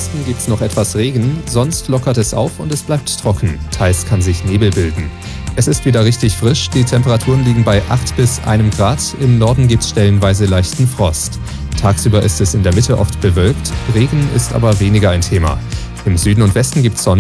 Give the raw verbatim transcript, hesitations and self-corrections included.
Osten gibt's noch etwas Regen, sonst lockert es auf und es bleibt trocken. Teils kann sich Nebel bilden. Es ist wieder richtig frisch, die Temperaturen liegen bei acht bis einem Grad, im Norden gibt's stellenweise leichten Frost. Tagsüber ist es in der Mitte oft bewölkt, Regen ist aber weniger ein Thema. Im Süden und Westen gibt's Sonne.